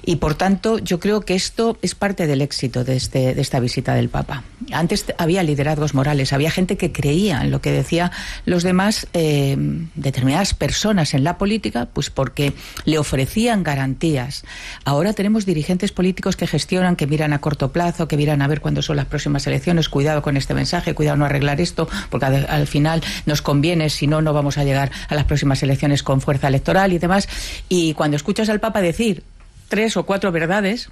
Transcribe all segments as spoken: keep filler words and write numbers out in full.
Y por tanto, yo creo que esto es parte del éxito de, este, de esta visita del Papa. Antes había liderazgos morales, había gente que creía en lo que decían los demás, eh, determinadas personas en la política, pues porque le ofrecían garantías. Ahora tenemos dirigentes políticos que gestionan, que miran a corto plazo, que miran a ver cuándo son las próximas elecciones. Cuidado con este mensaje, cuidado no arreglar esto, porque al, al final nos conviene, si no, no vamos a llegar a las próximas elecciones con fuerza electoral y demás. Y cuando escuchas al Papa decir tres o cuatro verdades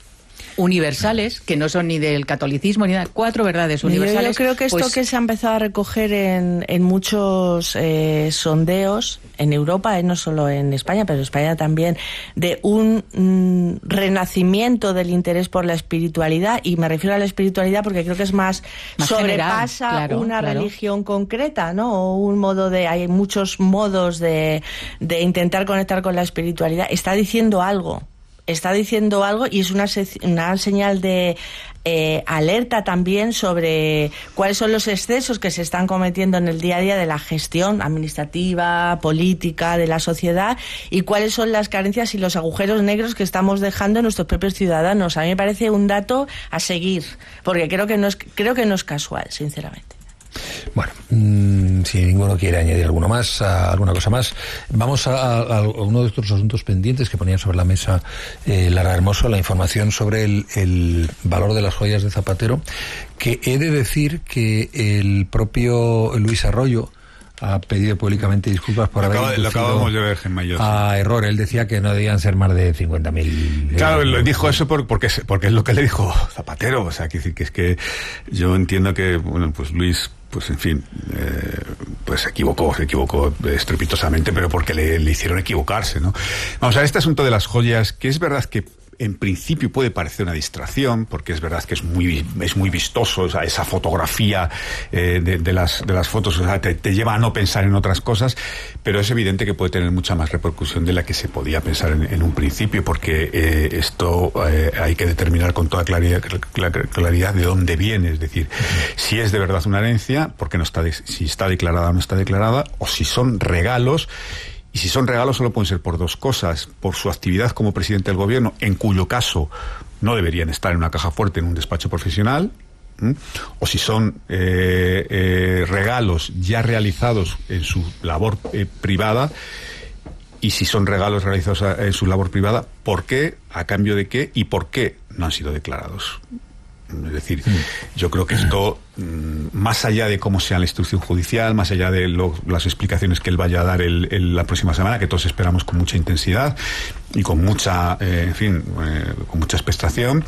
universales, que no son ni del catolicismo ni nada, cuatro verdades universales. Yo, yo creo que esto pues, que se ha empezado a recoger en, en muchos eh, sondeos en Europa, eh, no solo en España, pero en España también, de un mm, renacimiento del interés por la espiritualidad, y me refiero a la espiritualidad porque creo que es más, más sobrepasa general, claro, una claro. religión concreta, ¿no? O un modo de, hay muchos modos de, de intentar conectar con la espiritualidad. Está diciendo algo. Está diciendo algo y es una, una señal de eh, alerta también sobre cuáles son los excesos que se están cometiendo en el día a día de la gestión administrativa, política, de la sociedad, y cuáles son las carencias y los agujeros negros que estamos dejando en nuestros propios ciudadanos. A mí me parece un dato a seguir, porque creo que no es, creo que no es casual, sinceramente. Bueno, mmm, si ninguno quiere añadir alguno más, a, alguna cosa más, vamos a, a, a uno de estos asuntos pendientes que ponía sobre la mesa eh, Lara Hermoso, la información sobre el, el valor de las joyas de Zapatero, que he de decir que el propio Luis Arroyo ha pedido públicamente disculpas por haber inducido lo acabamos de ver, Gemma, yo, a sí. error. Él decía que no debían ser más de cincuenta mil. Claro, él dijo eso por, porque, porque es lo que le dijo Zapatero. O sea, que decir que es que yo entiendo que, bueno, pues Luis, pues en fin, eh, pues se equivocó, se equivocó estrepitosamente, pero porque le, le hicieron equivocarse, ¿no? Vamos a ver, este asunto de las joyas, que es verdad que en principio puede parecer una distracción, porque es verdad que es muy es muy vistoso, o sea, esa fotografía eh, de, de las de las fotos, o sea, te, te lleva a no pensar en otras cosas, pero es evidente que puede tener mucha más repercusión de la que se podía pensar en, en un principio, porque eh, esto eh, hay que determinar con toda claridad, claridad de dónde viene, es decir, si es de verdad una herencia, porque no está de, si está declarada o no está declarada, o si son regalos. Y si son regalos solo pueden ser por dos cosas: por su actividad como presidente del gobierno, en cuyo caso no deberían estar en una caja fuerte en un despacho profesional, ¿m? O si son eh, eh, regalos ya realizados en su labor eh, privada, y si son regalos realizados en su labor privada, ¿por qué? ¿A cambio de qué? ¿Y por qué no han sido declarados? Es decir, yo creo que esto, más allá de cómo sea la instrucción judicial, más allá de lo, las explicaciones que él vaya a dar el, el, la próxima semana, que todos esperamos con mucha intensidad y con mucha, eh, en fin, eh, con mucha expectación,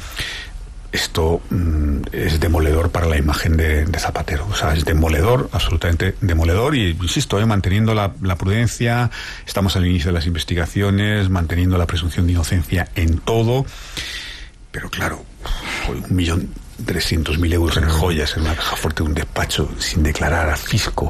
esto mm, es demoledor para la imagen de, de Zapatero. O sea, es demoledor, absolutamente demoledor, y insisto, eh, manteniendo la, la prudencia, estamos al inicio de las investigaciones, manteniendo la presunción de inocencia en todo, pero claro, un millón trescientos mil euros en joyas en una caja fuerte de un despacho sin declarar a fisco.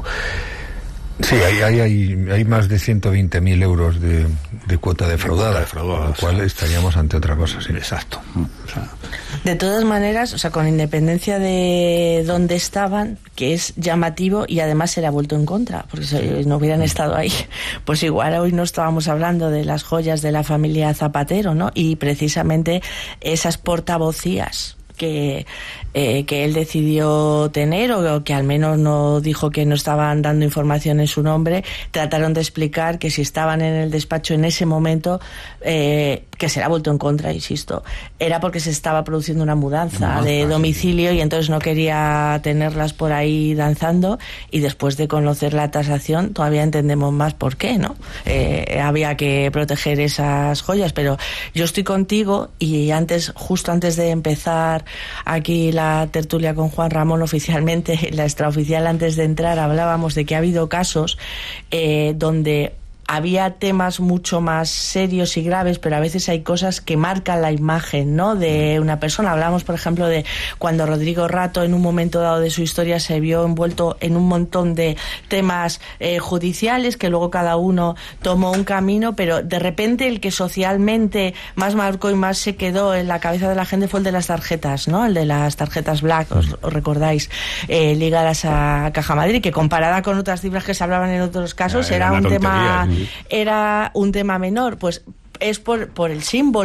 Sí, hay, hay, hay, hay más de ciento veinte mil euros de, de cuota defraudada, de defraudada, con lo cual estaríamos ante otra cosa. Sí. Exacto. O sea, de todas maneras, o sea, con independencia de dónde estaban, que es llamativo, y además se le ha vuelto en contra, porque si no hubieran estado ahí, pues igual hoy no estábamos hablando de las joyas de la familia Zapatero, ¿no? Y precisamente esas portavocías que eh, que él decidió tener, o que al menos no dijo que no estaban dando información en su nombre, trataron de explicar que si estaban en el despacho en ese momento, eh, que se le ha vuelto en contra, insisto, era porque se estaba produciendo una mudanza de domicilio y entonces no quería tenerlas por ahí danzando, y después de conocer la tasación todavía entendemos más por qué, ¿no? Eh, había que proteger esas joyas, pero yo estoy contigo, y antes, justo antes de empezar aquí la tertulia con Juan Ramón oficialmente, la extraoficial antes de entrar, hablábamos de que ha habido casos eh, donde había temas mucho más serios y graves, pero a veces hay cosas que marcan la imagen, ¿no?, de una persona. Hablamos, por ejemplo, de cuando Rodrigo Rato, en un momento dado de su historia, se vio envuelto en un montón de temas eh, judiciales, que luego cada uno tomó un camino, pero de repente el que socialmente más marcó y más se quedó en la cabeza de la gente fue el de las tarjetas, ¿no?, el de las tarjetas Black, os, os recordáis, eh, ligadas a Caja Madrid, que comparada con otras cifras que se hablaban en otros casos, era, era un tema... era un tema menor. Pues es por, por el símbolo